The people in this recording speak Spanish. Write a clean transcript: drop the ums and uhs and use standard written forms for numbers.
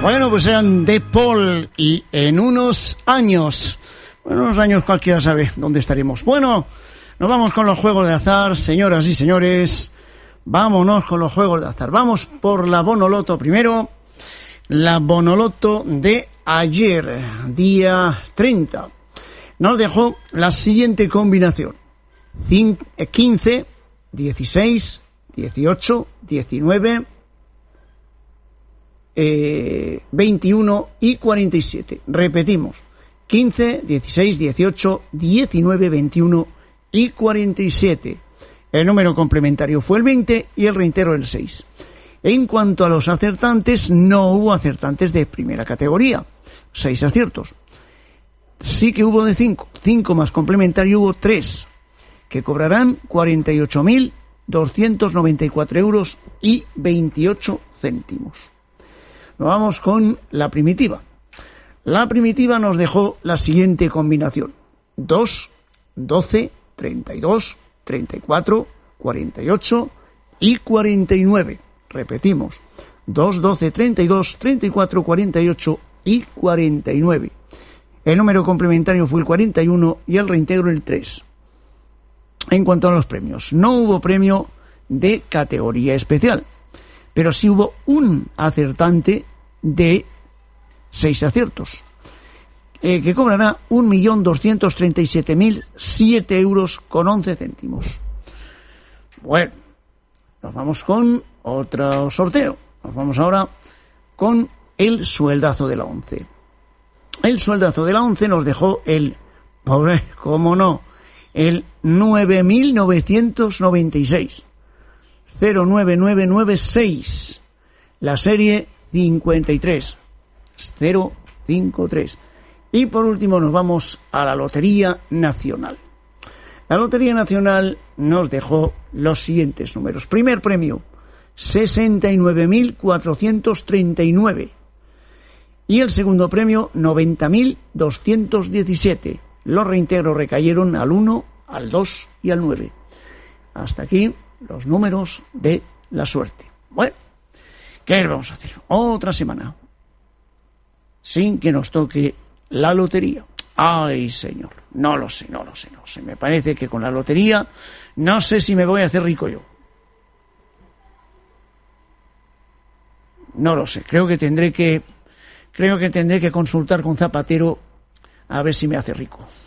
Bueno, pues eran The Paul y en unos años cualquiera sabe dónde estaremos. Bueno, nos vamos con los juegos de azar, señoras y señores. Vámonos con los juegos de azar. Vamos por la Bonoloto primero. La Bonoloto de ayer, día 30. Nos dejó la siguiente combinación: 15, 16, 18, 19, 21 y 47. Repetimos: 15, 16, 18, 19, 21 y 47. El número complementario fue el 20 y el reintero el 6. En cuanto a los acertantes, no hubo acertantes de primera categoría. 6 aciertos. Sí que hubo de 5. 5 más complementario hubo 3, que cobrarán 48.294 euros y 28 céntimos. Nos vamos con la primitiva. La primitiva nos dejó la siguiente combinación: 2, 12, 32, 34, 48 y 49. Repetimos: 2, 12, 32, 34, 48 y 49. El número complementario fue el 41 y el reintegro el 3. En cuanto a los premios, no hubo premio de categoría especial, pero sí hubo un acertante de 6 aciertos, que cobrará 1.237.007 euros con 11 céntimos. Bueno, nos vamos con otro sorteo. Nos vamos ahora con el sueldazo de la 11. El sueldazo de la 11 nos dejó el 9.996. 09996. La serie 53. 053. Y por último nos vamos a la Lotería Nacional. La Lotería Nacional nos dejó los siguientes números. Primer premio: 69.439. Y el segundo premio: 90.217. Los reintegros recayeron al 1, al 2 y al 9. Hasta aquí los números de la suerte. Bueno, ¿qué vamos a hacer? Otra semana sin que nos toque la lotería. Ay, señor, no lo sé. Me parece que con la lotería no sé si me voy a hacer rico yo. No lo sé, creo que tendré que consultar con Zapatero a ver si me hace rico.